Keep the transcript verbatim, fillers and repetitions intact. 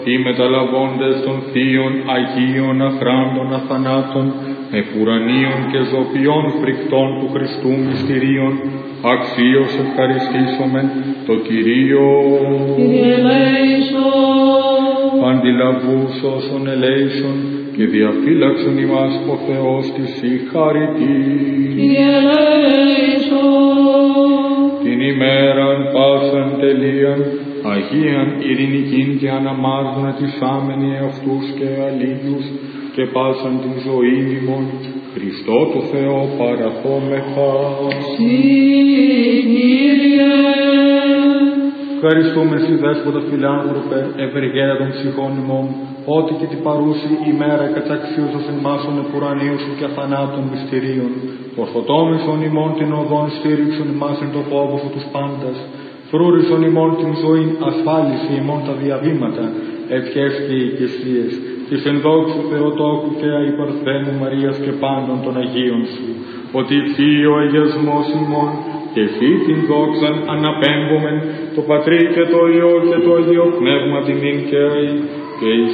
Οι μεταλαβώντες των θείων Αγίων αχράντων αθανάτων, επουρανίων και ζωπιών φρικτών του Χριστού μυστηρίων, αξίως ευχαριστήσομεν το Κυρίο. Κύριε ελέησον. Αντιλαβούς όσων ελέησον και διαφύλαξον ημάς ο Θεός της η χαριτή. Κύριε ελέησον. Την ημέραν πάσαν τελείαν, Αγίαν ειρηνικήν και αναμάρτωνα της άμενη εαυτούς και αλλήλους και πάσαν την ζωή ημών, Χριστό το Θεό παραθόμεθα. Συ, Κύριε. Ευχαριστούμε Συ Δέσποτα φιλάνθρωπε, ευεργέτα των ψυχών ημών, ότι και την παρούση ημέρα καταξίωσας εμάσων επουρανίου σου και αθανάτων μυστηρίων, ορθοτόμησον ημών την οδόν στήριξον ημάς εν το φόβο σου τους πάντας, φρούρισον ημών την ζωή ασφάλιση ημών τα διαβήματα, ευχές και οικεσίες, της ενδόξου Θεοτόκου και αϊπαρθένου Μαρίας και πάντων των Αγίων σου, ότι φύει ο αγιασμός ημών και εσύ την δόξαν αναπέμπομεν το Πατρί και το Υιό και το Αγίο Πνεύμα την νυν και αεί, και